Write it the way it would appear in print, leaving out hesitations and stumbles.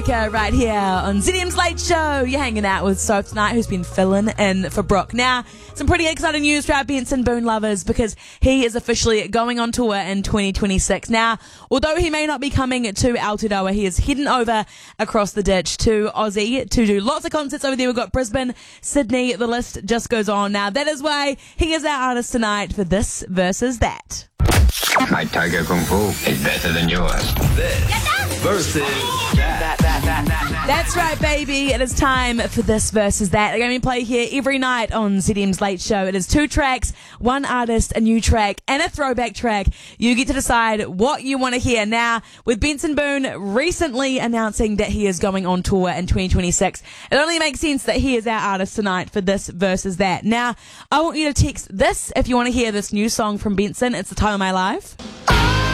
Right here on ZM's Late Show. You're hanging out with Soph tonight, who's been filling in for Brooke. Now, some pretty exciting news for our Benson Boone lovers because he is officially going on tour in 2026. Now, although he may not be coming to Aotearoa, he is heading over across the ditch to Aussie to do lots of concerts over there. We've got Brisbane, Sydney, the list just goes on. Now, that is why he is our artist tonight for This Versus That. My Tiger Kung Fu is better than yours. This versus that. That's right, baby. It is time for This Versus That. They're going to be played here every night on ZM's Late Show. It is 2 tracks, 1 artist, a new track, and a throwback track. You get to decide what you want to hear. Now, with Benson Boone recently announcing that he is going on tour in 2026, it only makes sense that he is our artist tonight for This Versus That. Now, I want you to text this if you want to hear this new song from Benson. It's The Time of My Life.